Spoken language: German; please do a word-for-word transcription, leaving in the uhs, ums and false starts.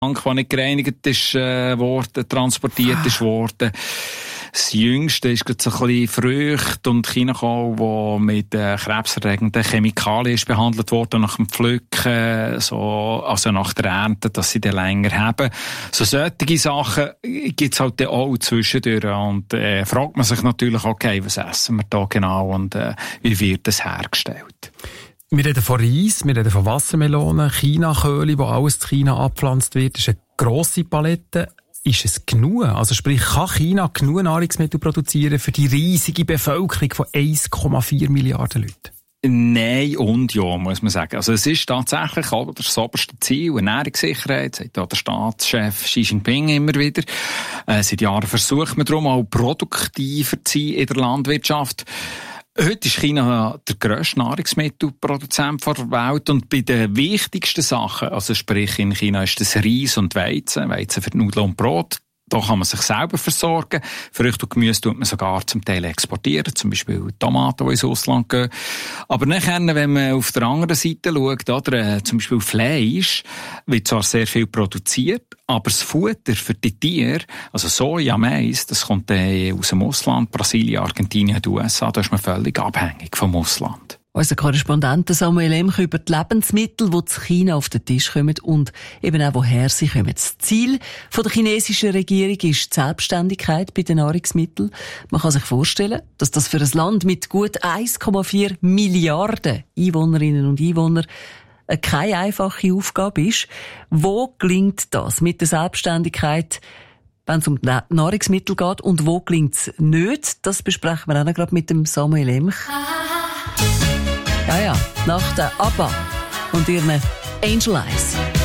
Tank, der nicht gereinigt ist äh, worden, transportiert ah. ist worden. Das Jüngste ist gerade so ein bisschen Früchte und Chinakohl, die mit äh, krebserregenden Chemikalien ist behandelt worden nach dem Pflücken, so, also nach der Ernte, dass sie dann länger haben. So solche Sachen gibt's halt dann auch zwischendurch und äh, fragt man sich natürlich, okay, was essen wir da genau und äh, wie wird das hergestellt? Wir reden von Reis, wir reden von Wassermelonen, Chinaköhle, wo alles in China abgepflanzt wird. Das ist eine grosse Palette. Ist es genug? Also sprich, kann China genug Nahrungsmittel produzieren für die riesige Bevölkerung von eins Komma vier Milliarden Leuten? Nein und ja, muss man sagen. Also es ist tatsächlich auch das oberste Ziel, Ernährungssicherheit, sagt auch der Staatschef Xi Jinping immer wieder. Äh, seit Jahren versucht man darum auch produktiver zu sein in der Landwirtschaft. Heute ist China der grösste Nahrungsmittelproduzent der Welt und bei den wichtigsten Sachen, also sprich in China ist das Reis und Weizen, Weizen für Nudeln und Brot. Da kann man sich selber versorgen. Früchte und Gemüse tut man sogar zum Teil exportieren, zum Beispiel Tomaten, die ins Ausland gehen. Aber nachher, wenn man auf der anderen Seite schaut, oder, äh, zum Beispiel Fleisch, wird zwar sehr viel produziert, aber das Futter für die Tiere, also Soja, Mais, das kommt äh, aus dem Ausland, Brasilien, Argentinien, U S A, da ist man völlig abhängig vom Ausland. Unser Korrespondent Samuel Emch über die Lebensmittel, die zu China auf den Tisch kommen und eben auch woher sie kommen. Das Ziel von der chinesischen Regierung ist die Selbstständigkeit bei den Nahrungsmitteln. Man kann sich vorstellen, dass das für ein Land mit gut eins Komma vier Milliarden Einwohnerinnen und Einwohnern keine einfache Aufgabe ist. Wo gelingt das mit der Selbstständigkeit, wenn es um die Nahrungsmittel geht, und wo gelingt es nicht? Das besprechen wir auch noch gerade mit dem Samuel Emch. Ja, ja, nach der ABBA und ihren Angel Eyes.